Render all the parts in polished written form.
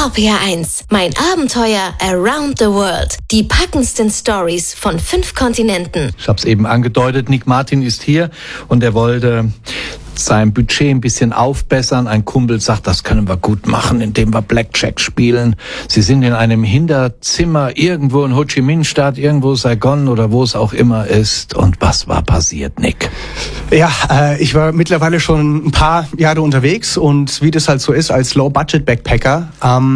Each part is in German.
RPR1, mein Abenteuer around the world. Die packendsten Stories von 5 Kontinenten. Ich habe es eben angedeutet, Nick Martin ist hier und er wollte sein Budget ein bisschen aufbessern. Ein Kumpel sagt, das können wir gut machen, indem wir Blackjack spielen. Sie sind in einem Hinterzimmer irgendwo in Ho Chi Minh Stadt, irgendwo Saigon oder wo es auch immer ist. Und was war passiert, Nick? Ja, ich war mittlerweile schon ein paar Jahre unterwegs und wie das halt so ist als Low-Budget-Backpacker,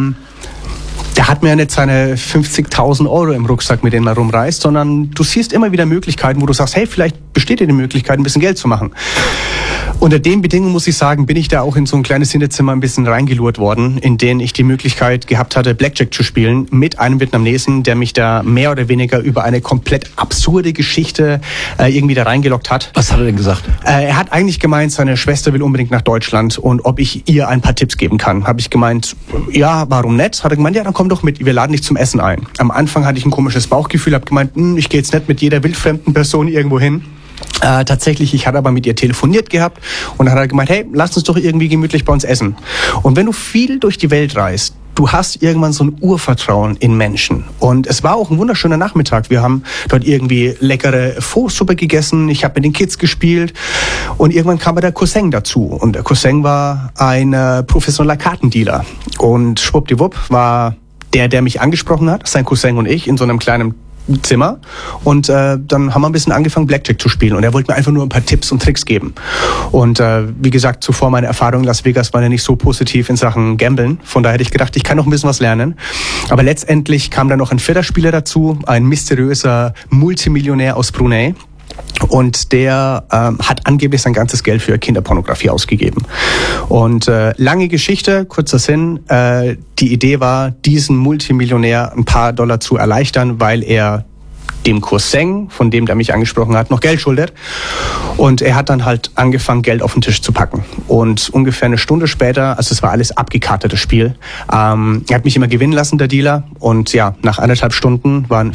der hat mir nicht seine 50.000 Euro im Rucksack, mit denen man rumreist, sondern du siehst immer wieder Möglichkeiten, wo du sagst, hey, vielleicht besteht dir die Möglichkeit, ein bisschen Geld zu machen. Unter den Bedingungen, muss ich sagen, bin ich da auch in so ein kleines Hinterzimmer ein bisschen reingelurrt worden, in denen ich die Möglichkeit gehabt hatte, Blackjack zu spielen mit einem Vietnamesen, der mich da mehr oder weniger über eine komplett absurde Geschichte irgendwie da reingelockt hat. Was hat er denn gesagt? Er hat eigentlich gemeint, seine Schwester will unbedingt nach Deutschland und ob ich ihr ein paar Tipps geben kann. Habe ich gemeint, ja, warum nicht? Hat er gemeint, ja, dann komm doch mit, wir laden dich zum Essen ein. Am Anfang hatte ich ein komisches Bauchgefühl, habe gemeint, ich gehe jetzt nicht mit jeder wildfremden Person irgendwo hin. Tatsächlich, ich hatte aber mit ihr telefoniert gehabt und dann hat er gemeint, hey, lass uns doch irgendwie gemütlich bei uns essen. Und wenn du viel durch die Welt reist, du hast irgendwann so ein Urvertrauen in Menschen. Und es war auch ein wunderschöner Nachmittag. Wir haben dort irgendwie leckere Pho-Suppe gegessen, ich habe mit den Kids gespielt und irgendwann kam der Cousin dazu. Und der Cousin war ein professioneller Kartendealer. Und schwuppdiwupp war der mich angesprochen hat, sein Cousin und ich, in so einem kleinen Zimmer und dann haben wir ein bisschen angefangen, Blackjack zu spielen und er wollte mir einfach nur ein paar Tipps und Tricks geben. Und wie gesagt, zuvor meine Erfahrung in Las Vegas war ja nicht so positiv in Sachen Gamblen, von daher hätte ich gedacht, ich kann noch ein bisschen was lernen. Aber letztendlich kam dann noch ein vierter Spieler dazu, ein mysteriöser Multimillionär aus Brunei. Und der hat angeblich sein ganzes Geld für Kinderpornografie ausgegeben. Und lange Geschichte, kurzer Sinn, die Idee war, diesen Multimillionär ein paar Dollar zu erleichtern, weil er dem Cousin, von dem der mich angesprochen hat, noch Geld schuldet. Und er hat dann halt angefangen, Geld auf den Tisch zu packen. Und ungefähr eine Stunde später, also es war alles abgekartetes Spiel, er hat mich immer gewinnen lassen, der Dealer. Und ja, nach 1,5 Stunden waren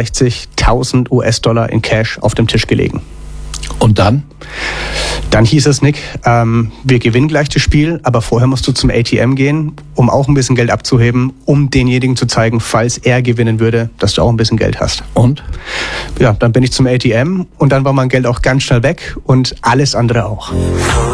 64.000 US-Dollar in Cash auf dem Tisch gelegen. Und dann? Dann hieß es, Nick, wir gewinnen gleich das Spiel, aber vorher musst du zum ATM gehen, um auch ein bisschen Geld abzuheben, um denjenigen zu zeigen, falls er gewinnen würde, dass du auch ein bisschen Geld hast. Und? Ja, dann bin ich zum ATM und dann war mein Geld auch ganz schnell weg und alles andere auch.